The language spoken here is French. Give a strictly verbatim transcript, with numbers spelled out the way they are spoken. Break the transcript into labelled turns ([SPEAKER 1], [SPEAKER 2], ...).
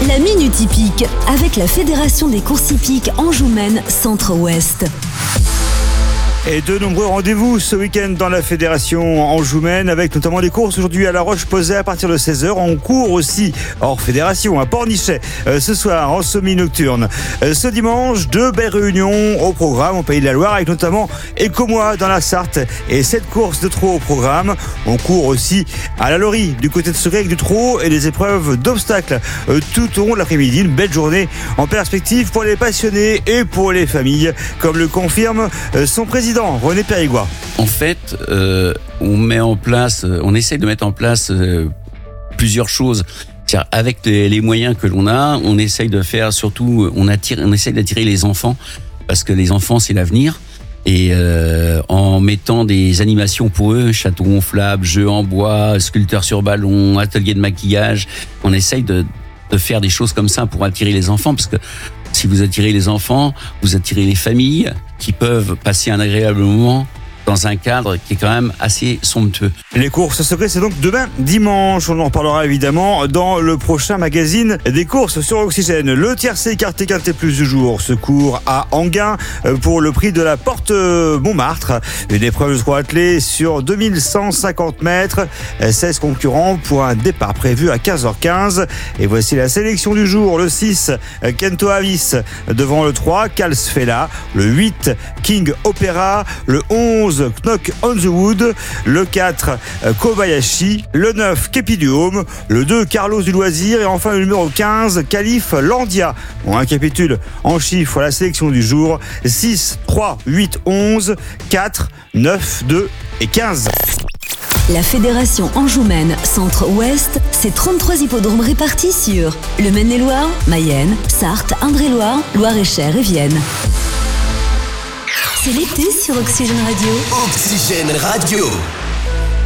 [SPEAKER 1] La Minute Hippique avec la Fédération des courses hippiques Anjou-Maine Centre-Ouest.
[SPEAKER 2] Et de nombreux rendez-vous ce week-end dans la Fédération Anjou-Maine avec notamment des courses aujourd'hui à La Roche-Posay à partir de seize heures. On court aussi hors Fédération à Pornichet euh, ce soir en semi-nocturne. Euh, ce dimanche, deux belles réunions au programme au Pays de la Loire avec notamment Écomois dans la Sarthe et sept courses de trot au programme. On court aussi à la Laurie du côté de Secret avec du trot et des épreuves d'obstacles euh, tout au long de l'après-midi. Une belle journée en perspective pour les passionnés et pour les familles comme le confirme euh, son président René Périgua.
[SPEAKER 3] En fait, euh, on met en place, on essaie de mettre en place euh, plusieurs choses. C'est-à-dire, avec les, les moyens que l'on a, on essaye de faire surtout, on attire, on essaye d'attirer les enfants parce que les enfants c'est l'avenir. Et euh, en mettant des animations pour eux, château gonflable, jeux en bois, sculpteurs sur ballon, atelier de maquillage, on essaye de, de faire des choses comme ça pour attirer les enfants parce que si vous attirez les enfants, vous attirez les familles qui peuvent passer un agréable moment dans un cadre qui est quand même assez somptueux.
[SPEAKER 2] Les courses secrètes, c'est donc demain dimanche. On en reparlera évidemment dans le prochain magazine des courses sur Oxygène. Le tiercé écarté quinté plus du jour se court à Enghien pour le prix de la Porte Montmartre. Une épreuve de trot attelé sur deux mille cent cinquante mètres. seize concurrents pour un départ prévu à quinze heures quinze. Et voici la sélection du jour. Le six, Kento Avis devant le trois, Calsfella. Le huit, King Opera. Le onze, Knock on the Wood, le quatre, Kobayashi, le neuf, Kepi du Home, le deux, Carlos du Loisir et enfin le numéro quinze, Calif Landia. On récapitule en chiffres la sélection du jour: six, trois, huit, onze, quatre, neuf, deux et quinze.
[SPEAKER 1] La Fédération Anjou-Maine Centre-Ouest, c'est trente-trois hippodromes répartis sur le Maine-et-Loire, Mayenne, Sarthe, Indre-et-Loire, Loire-et-Cher et Vienne. C'est l'été sur Oxygène Radio.
[SPEAKER 4] Oxygène Radio.